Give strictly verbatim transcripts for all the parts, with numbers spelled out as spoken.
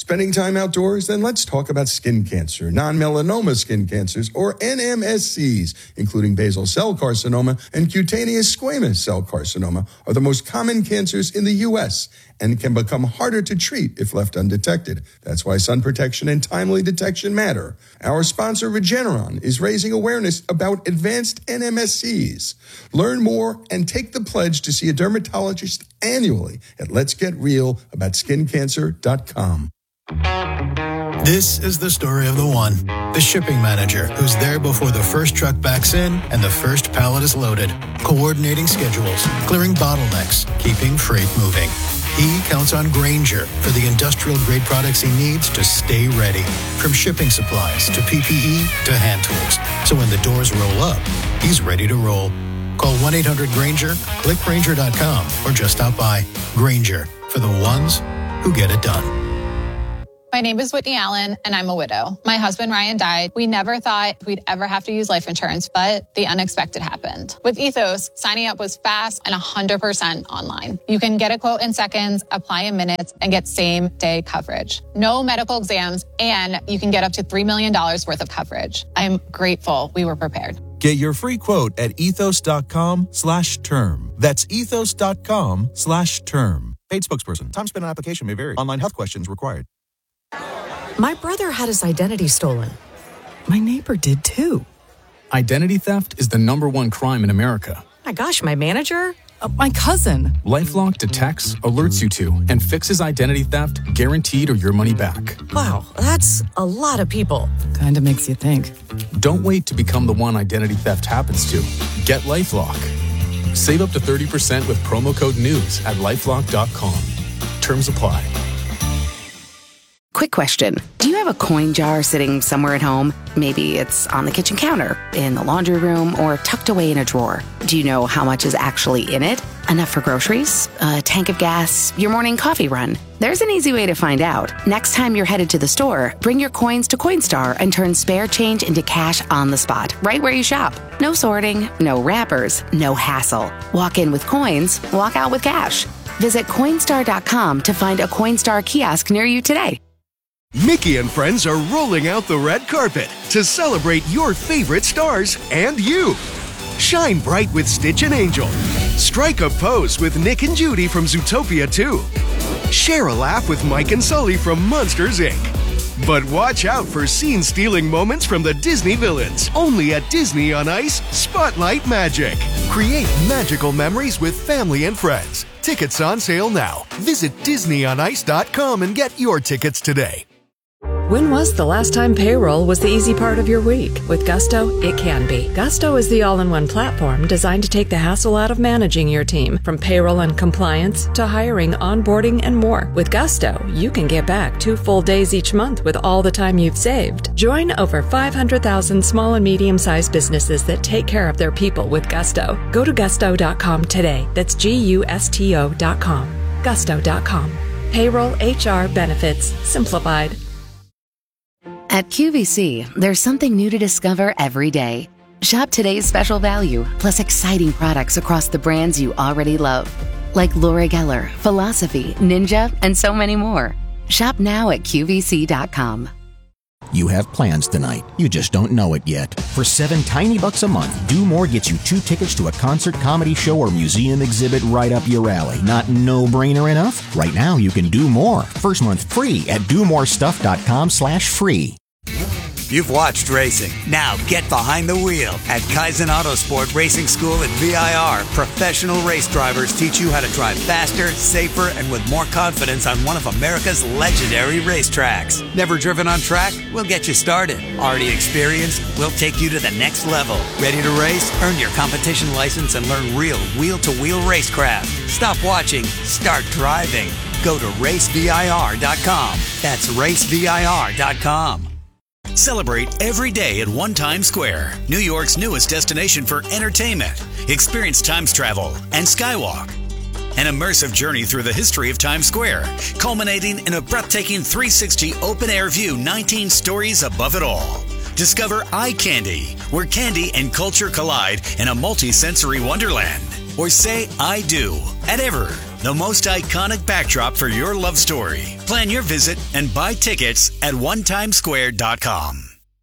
Spending time outdoors? Then let's talk about skin cancer. Non-melanoma skin cancers, or N M S Cs, including basal cell carcinoma and cutaneous squamous cell carcinoma, are the most common cancers in the U S and can become harder to treat if left undetected. That's why sun protection and timely detection matter. Our sponsor, Regeneron, is raising awareness about advanced N M S Cs. Learn more and take the pledge to see a dermatologist annually at lets get real about skin cancer dot com. This is the story of the one, the shipping manager who's there before the first truck backs in and the first pallet is loaded, coordinating schedules, clearing bottlenecks, keeping freight moving. He counts on Grainger for the industrial-grade products he needs to stay ready, from shipping supplies to P P E to hand tools. So when the doors roll up, he's ready to roll. Call one eight hundred Grainger, click Grainger dot com, or just stop by. Grainger, for the ones who get it done. My name is Whitney Allen, and I'm a widow. My husband, Ryan, died. We never thought we'd ever have to use life insurance, but the unexpected happened. With Ethos, signing up was fast and one hundred percent online. You can get a quote in seconds, apply in minutes, and get same-day coverage. No medical exams, and you can get up to three million dollars worth of coverage. I'm grateful we were prepared. Get your free quote at ethos.com slash term. That's ethos.com slash term. Paid spokesperson. Time spent on application may vary. Online health questions required. My brother had his identity stolen. My neighbor did too. Identity theft is the number one crime in America. My gosh, my manager? Uh, my cousin. LifeLock detects, alerts you to, and fixes identity theft guaranteed or your money back. Wow, that's a lot of people. Kinda makes you think. Don't wait to become the one identity theft happens to. Get LifeLock. Save up to thirty percent with promo code NEWS at lifelock dot com. Terms apply. Quick question. Do you have a coin jar sitting somewhere at home? Maybe it's on the kitchen counter, in the laundry room, or tucked away in a drawer. Do you know how much is actually in it? Enough for groceries, a tank of gas, your morning coffee run? There's an easy way to find out. Next time you're headed to the store, bring your coins to Coinstar and turn spare change into cash on the spot, right where you shop. No sorting, no wrappers, no hassle. Walk in with coins, walk out with cash. Visit Coinstar dot com to find a Coinstar kiosk near you today. Mickey and friends are rolling out the red carpet to celebrate your favorite stars and you. Shine bright with Stitch and Angel. Strike a pose with Nick and Judy from Zootopia two. Share a laugh with Mike and Sully from Monsters, Incorporated. But watch out for scene-stealing moments from the Disney villains. Only at Disney on Ice Spotlight Magic. Create magical memories with family and friends. Tickets on sale now. Visit disney on ice dot com and get your tickets today. When was the last time payroll was the easy part of your week? With Gusto, it can be. Gusto is the all-in-one platform designed to take the hassle out of managing your team, from payroll and compliance to hiring, onboarding, and more. With Gusto, you can get back two full days each month with all the time you've saved. Join over five hundred thousand small and medium-sized businesses that take care of their people with Gusto. Go to gusto dot com today. That's G U S T O dot com. gusto dot com. Payroll, H R, benefits, simplified. At Q V C, there's something new to discover every day. Shop today's special value, plus exciting products across the brands you already love. Like Laura Geller, Philosophy, Ninja, and so many more. Shop now at Q V C dot com. You have plans tonight. You just don't know it yet. For seven tiny bucks a month, Do More gets you two tickets to a concert, comedy show, or museum exhibit right up your alley. Not no-brainer enough? Right now, you can do more. First month free at do more stuff dot com slash free. You've watched racing. Now get behind the wheel. At Kaizen Autosport Racing School at V I R, professional race drivers teach you how to drive faster, safer, and with more confidence on one of America's legendary racetracks. Never driven on track? We'll get you started. Already experienced? We'll take you to the next level. Ready to race? Earn your competition license and learn real wheel-to-wheel racecraft. Stop watching. Start driving. Go to race V I R dot com. That's race V I R dot com. Celebrate every day at One Times Square, New York's newest destination for entertainment. Experience Times Travel and Skywalk, an immersive journey through the history of Times Square, culminating in a breathtaking three sixty open-air view, nineteen stories above it all. Discover Eye Candy, where candy and culture collide in a multi-sensory wonderland. Or say I do at Ever, the most iconic backdrop for your love story. Plan your visit and buy tickets at one time square dot com.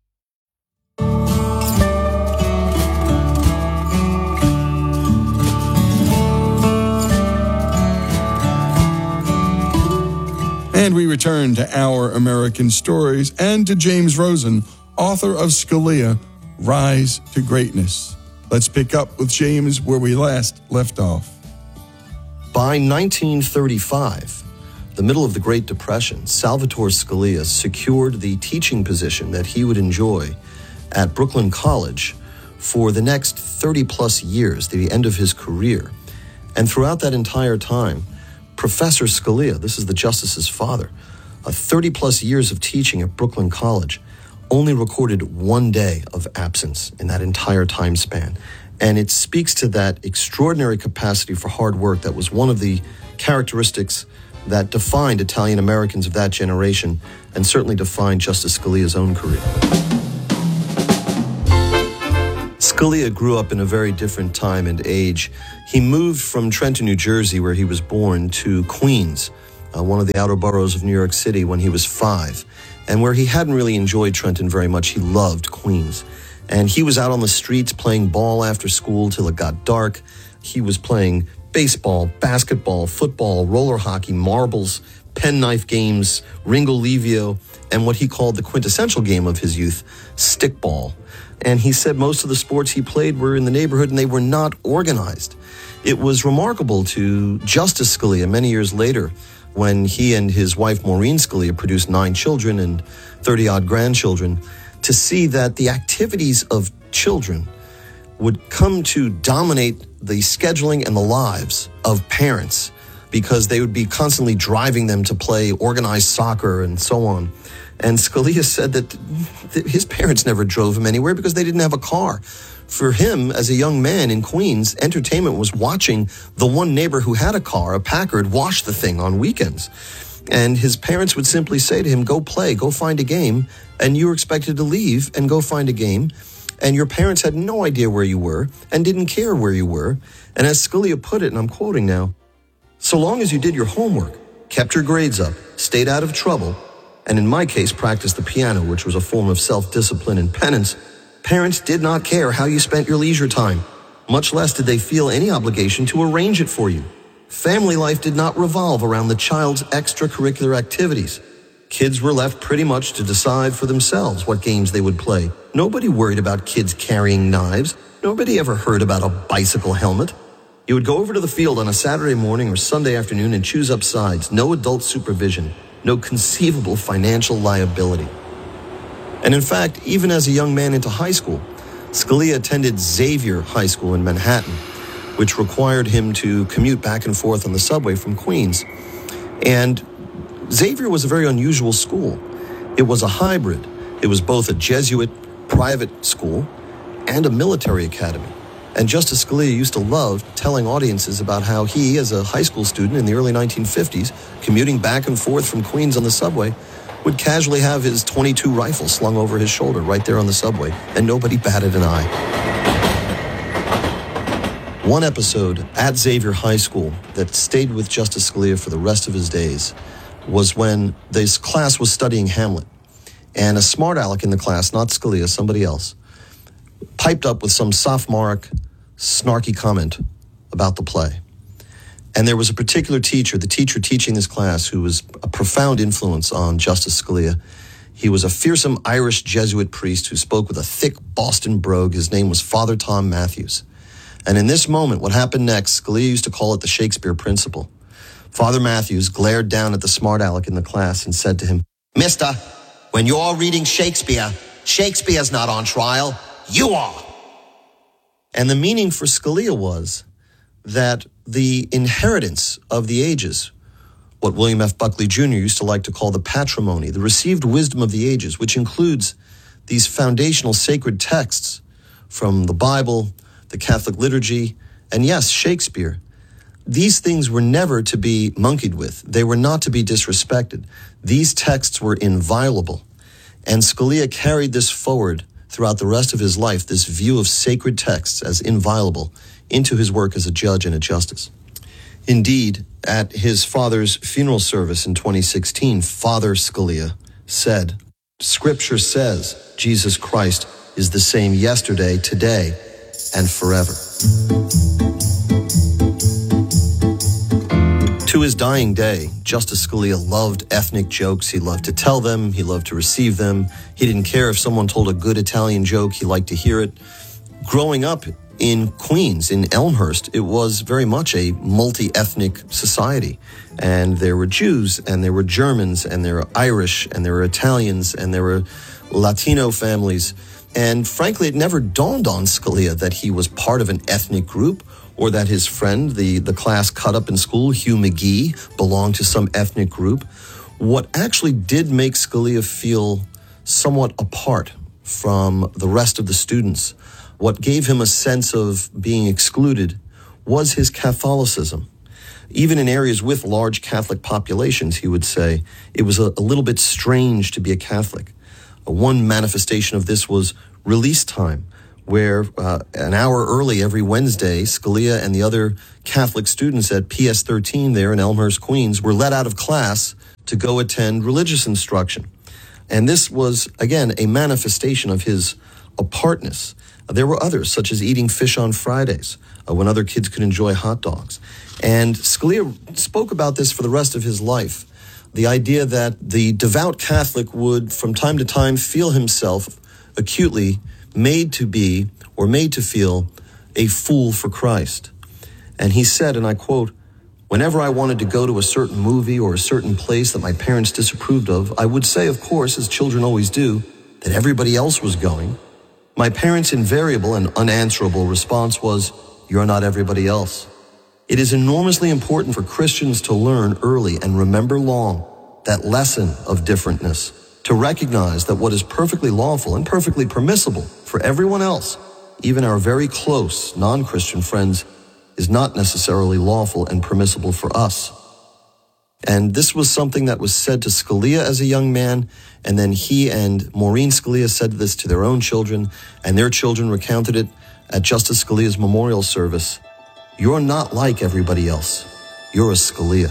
And we return to Our American Stories and to James Rosen, author of Scalia, Rise to Greatness. Let's pick up with James where we last left off. By nineteen thirty-five, the middle of the Great Depression, Salvatore Scalia secured the teaching position that he would enjoy at Brooklyn College for the next thirty plus years, the end of his career. And throughout that entire time, Professor Scalia, this is the justice's father, uh, thirty plus years of teaching at Brooklyn College, only recorded one day of absence in that entire time span. And it speaks to that extraordinary capacity for hard work that was one of the characteristics that defined Italian Americans of that generation and certainly defined Justice Scalia's own career. Scalia grew up in a very different time and age. He moved from Trenton, New Jersey, where he was born, to Queens, uh, one of the outer boroughs of New York City, when he was five. And where he hadn't really enjoyed Trenton very much, he loved Queens. And he was out on the streets playing ball after school till it got dark. He was playing baseball, basketball, football, roller hockey, marbles, penknife games, Ringo Livio, and what he called the quintessential game of his youth, stickball. And he said most of the sports he played were in the neighborhood and they were not organized. It was remarkable to Justice Scalia many years later, when he and his wife Maureen Scalia produced nine children and thirty-odd grandchildren, to see that the activities of children would come to dominate the scheduling and the lives of parents, because they would be constantly driving them to play organized soccer and so on. And Scalia said that his parents never drove him anywhere because they didn't have a car. For him, as a young man in Queens, entertainment was watching the one neighbor who had a car, a Packard, wash the thing on weekends. And his parents would simply say to him, go play, go find a game, and you were expected to leave and go find a game. And your parents had no idea where you were and didn't care where you were. And as Scalia put it, and I'm quoting now, so long as you did your homework, kept your grades up, stayed out of trouble, and in my case, practiced the piano, which was a form of self-discipline and penance, parents did not care how you spent your leisure time, much less did they feel any obligation to arrange it for you. Family life did not revolve around the child's extracurricular activities. Kids were left pretty much to decide for themselves what games they would play. Nobody worried about kids carrying knives. Nobody ever heard about a bicycle helmet. You would go over to the field on a Saturday morning or Sunday afternoon and choose up sides. No adult supervision. No conceivable financial liability. And in fact, even as a young man into high school, Scalia attended Xavier High School in Manhattan, which required him to commute back and forth on the subway from Queens. And Xavier was a very unusual school. It was a hybrid. It was both a Jesuit private school and a military academy. And Justice Scalia used to love telling audiences about how he, as a high school student in the early nineteen fifties, commuting back and forth from Queens on the subway, would casually have his twenty-two rifle slung over his shoulder right there on the subway, and nobody batted an eye. One episode at Xavier High School that stayed with Justice Scalia for the rest of his days was when this class was studying Hamlet, and a smart aleck in the class, not Scalia, somebody else, piped up with some sophomoric, snarky comment about the play. And there was a particular teacher, the teacher teaching this class, who was a profound influence on Justice Scalia. He was a fearsome Irish Jesuit priest who spoke with a thick Boston brogue. His name was Father Tom Matthews. And in this moment, what happened next, Scalia used to call it the Shakespeare principle. Father Matthews glared down at the smart aleck in the class and said to him, "Mister, when you're reading Shakespeare, Shakespeare's not on trial, you are." And the meaning for Scalia was that the inheritance of the ages, what William F. Buckley Junior used to like to call the patrimony, the received wisdom of the ages, which includes these foundational sacred texts from the Bible, the Catholic liturgy, and yes, Shakespeare. These things were never to be monkeyed with. They were not to be disrespected. These texts were inviolable. And Scalia carried this forward throughout the rest of his life, this view of sacred texts as inviolable, into his work as a judge and a justice. Indeed, at his father's funeral service in twenty sixteen, Father Scalia said, "Scripture says Jesus Christ is the same yesterday, today, and forever." To his dying day, Justice Scalia loved ethnic jokes. He loved to tell them. He loved to receive them. He didn't care if someone told a good Italian joke. He liked to hear it. Growing up in Queens, in Elmhurst, it was very much a multi-ethnic society. And there were Jews, and there were Germans, and there were Irish, and there were Italians, and there were Latino families. And frankly, it never dawned on Scalia that he was part of an ethnic group, or that his friend, the, the class cut up in school, Hugh McGee, belonged to some ethnic group. What actually did make Scalia feel somewhat apart from the rest of the students, what gave him a sense of being excluded, was his Catholicism. Even in areas with large Catholic populations, he would say, it was a, a little bit strange to be a Catholic. Uh, one manifestation of this was release time, where uh, an hour early every Wednesday, Scalia and the other Catholic students at P S thirteen there in Elmhurst, Queens, were let out of class to go attend religious instruction. And this was, again, a manifestation of his apartness. Uh, there were others, such as eating fish on Fridays, uh, when other kids could enjoy hot dogs. And Scalia spoke about this for the rest of his life. The idea that the devout Catholic would, from time to time, feel himself acutely made to be, or made to feel, a fool for Christ. And he said, and I quote, "Whenever I wanted to go to a certain movie or a certain place that my parents disapproved of, I would say, of course, as children always do, that everybody else was going. My parents' invariable and unanswerable response was, 'You're not everybody else.' It is enormously important for Christians to learn early and remember long that lesson of differentness, to recognize that what is perfectly lawful and perfectly permissible for everyone else, even our very close non-Christian friends, is not necessarily lawful and permissible for us." And this was something that was said to Scalia as a young man, and then he and Maureen Scalia said this to their own children, and their children recounted it at Justice Scalia's memorial service. "You're not like everybody else. You're a Scalia."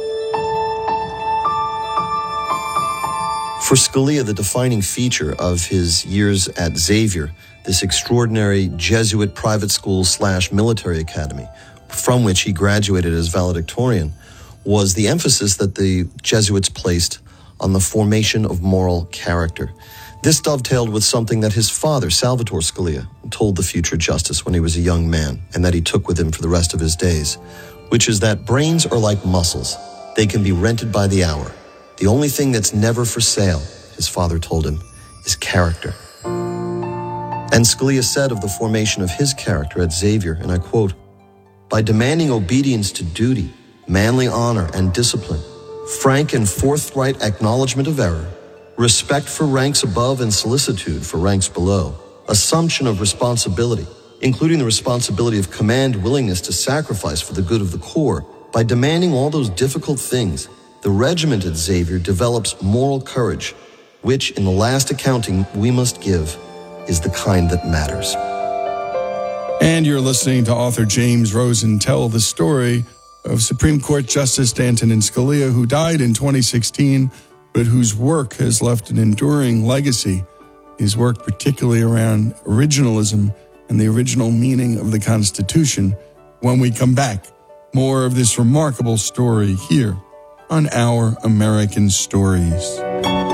For Scalia, the defining feature of his years at Xavier, this extraordinary Jesuit private school slash military academy, from which he graduated as valedictorian, was the emphasis that the Jesuits placed on the formation of moral character. This dovetailed with something that his father, Salvatore Scalia, told the future justice when he was a young man, and that he took with him for the rest of his days, which is that brains are like muscles. They can be rented by the hour. The only thing that's never for sale, his father told him, is character. And Scalia said of the formation of his character at Xavier, and I quote, "By demanding obedience to duty, manly honor and discipline, frank and forthright acknowledgement of error, respect for ranks above and solicitude for ranks below, assumption of responsibility, including the responsibility of command, willingness to sacrifice for the good of the corps, by demanding all those difficult things, the regiment at Xavier develops moral courage, which, in the last accounting we must give, is the kind that matters." And you're listening to author James Rosen tell the story of Supreme Court Justice Antonin Scalia, who died in twenty sixteen, but whose work has left an enduring legacy. His work particularly around originalism and the original meaning of the Constitution. When we come back, more of this remarkable story here on Our American Stories.